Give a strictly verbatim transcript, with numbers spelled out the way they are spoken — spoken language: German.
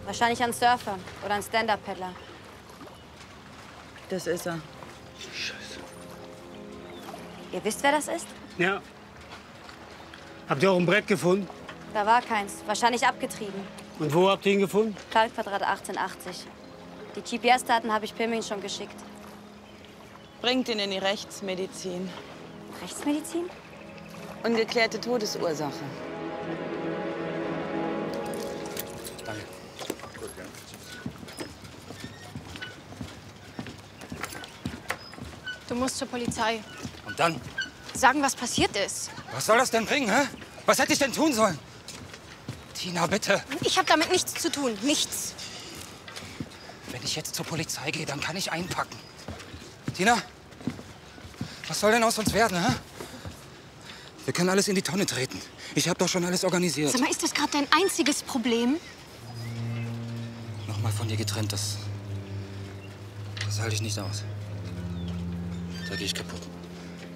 Wahrscheinlich ein Surfer oder ein Stand-Up-Paddler. Das ist er. Scheiße. Ihr wisst, wer das ist? Ja. Habt ihr auch ein Brett gefunden? Da war keins. Wahrscheinlich abgetrieben. Und wo habt ihr ihn gefunden? Kaltquadrat achtzehnhundert achtzig. Die G P S-Daten habe ich Pirmin schon geschickt. Bringt ihn in die Rechtsmedizin. Rechtsmedizin? Ungeklärte Todesursache. Danke. Du musst zur Polizei. Und dann? Sagen, was passiert ist. Was soll das denn bringen, hä? Was hätte ich denn tun sollen? Tina, bitte. Ich habe damit nichts zu tun. Nichts. Wenn ich jetzt zur Polizei gehe, dann kann ich einpacken. Tina, was soll denn aus uns werden, hä? Wir können alles in die Tonne treten. Ich habe doch schon alles organisiert. Sag mal, ist das gerade dein einziges Problem? Nochmal von dir getrennt, das, das halte ich nicht aus. Da gehe ich kaputt.